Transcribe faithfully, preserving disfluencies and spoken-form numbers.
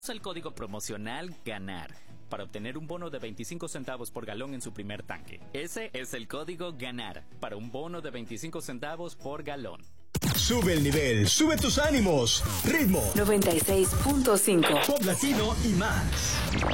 Usa el código promocional GANAR para obtener un bono de veinticinco centavos por galón en su primer tanque. Ese es el código GANAR para un bono de veinticinco centavos por galón. Sube el nivel, sube tus ánimos. Ritmo noventa y seis punto cinco. Pop latino y más.